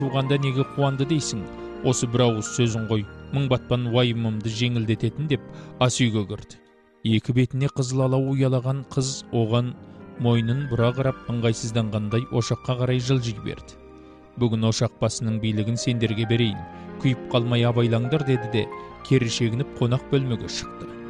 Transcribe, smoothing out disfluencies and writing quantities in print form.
туғанда неге қуанды дейсің? Осы бір ауыз сөзін қой, мың батпан уайымымды жеңілдететін деп ас үйге кірді. Екі бетіне қызыл алау ұялаған қыз оған мойнын бұра қарап ыңғайсызданғандай ошаққа қарай жылжи берді. Бүгін ошақ басының билігін сендерге берейін, күйіп қалмай абайлаңдар деді де, кері шегініп қонақ бөлмеге шықты.